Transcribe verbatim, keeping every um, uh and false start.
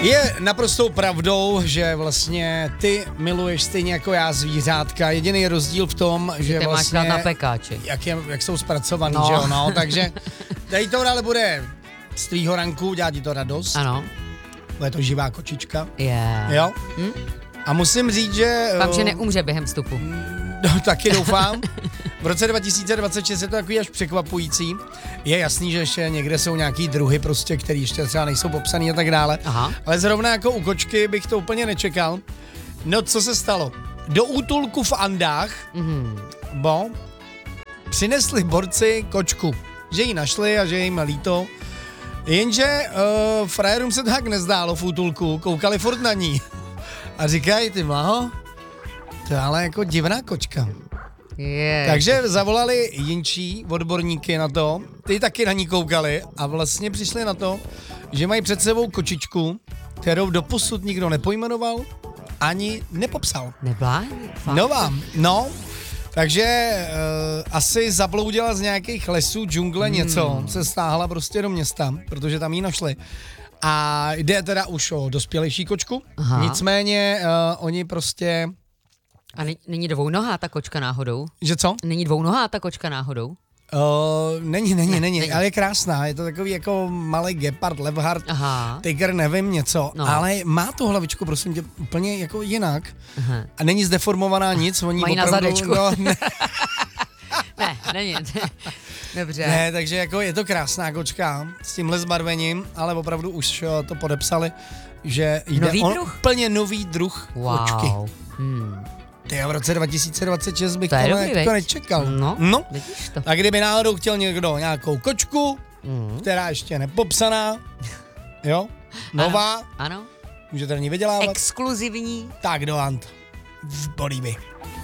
Je naprostou pravdou, že vlastně ty miluješ stejně jako já zvířátka. Jediný rozdíl v tom, že ty vlastně... máš rád na pekáči. Jak, je, jak jsou zpracovaný, no. že jo, no, takže tady to ale bude z tvýho ranku, dělá ti to radost. Ano. Bude to živá kočička. Je. Yeah. Jo? Hm? A musím říct, že... Vám, že neumře během vstupu. No, taky doufám. V roce dva tisíce dvacet šest je to takový až překvapující. Je jasný, že ještě někde jsou nějaký druhy prostě, který ještě třeba nejsou popsaný a tak dále. Aha. Ale zrovna jako u kočky bych to úplně nečekal. No, co se stalo? Do útulku v Andách, mm-hmm. bo, přinesli borci kočku. Že ji našli a že jim líto. Jenže uh, frajerům se tak nezdálo v útulku, koukali furt na ní. A říkají, ty mlaho, to je ale jako divná kočka. Je. Takže zavolali jinčí odborníky na to, ty taky na ní koukali a vlastně přišli na to, že mají před sebou kočičku, kterou doposud nikdo nepojmenoval ani nepopsal. Neblá? Nová, no. Takže uh, asi zabloudila z nějakých lesů, džungle, hmm. něco, se stáhla prostě do města, protože tam ji našli. A jde teda už o dospělejší kočku, aha. Nicméně uh, oni prostě... A není dvounohá ta kočka náhodou? Že co? Není dvounohá ta kočka náhodou? Uh, není, není, ne, není, není, ale je krásná, je to takový jako malý gepard, levhart, tygr, nevím něco, no. Ale má tu hlavičku, prosím tě, úplně jako jinak. Aha. A není zdeformovaná nic, oni mají opravdu... na zadečku. No, ne. ne, není. Dobře. Ne, takže jako je to krásná kočka s tímhle zbarvením, ale opravdu už to podepsali, že jde nový o druh? úplně nový druh wow. kočky. Hmm. Ty v roce dva tisíce dvacet šest bych to, to nečekal. No, no. To. A kdyby náhodou chtěl někdo nějakou kočku, mm. která ještě nepopsaná, jo, nová, ano, ano. můžete na ní vydělávat. Exkluzivní. Tak do Ant v Bolívii.